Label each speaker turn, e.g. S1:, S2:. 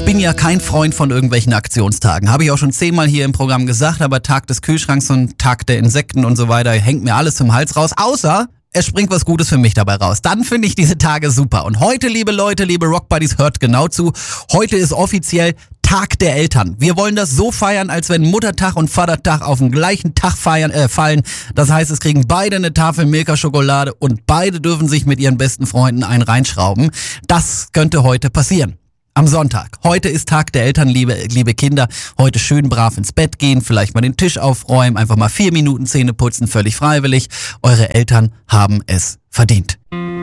S1: Ich bin ja kein Freund von irgendwelchen Aktionstagen. Habe ich auch schon 10-mal hier im Programm gesagt, aber Tag des Kühlschranks und Tag der Insekten und so weiter hängt mir alles zum Hals raus, außer es springt was Gutes für mich dabei raus. Dann finde ich diese Tage super. Und heute, liebe Leute, liebe Rockbuddies, hört genau zu. Heute ist offiziell Tag der Eltern. Wir wollen das so feiern, als wenn Muttertag und Vatertag auf den gleichen Tag fallen. Das heißt, es kriegen beide eine Tafel Milka-Schokolade und beide dürfen sich mit ihren besten Freunden einen reinschrauben. Das könnte heute passieren. Am Sonntag. Heute ist Tag der Eltern, liebe Kinder. Heute schön brav ins Bett gehen, vielleicht mal den Tisch aufräumen, einfach mal 4 Minuten Zähne putzen, völlig freiwillig. Eure Eltern haben es verdient.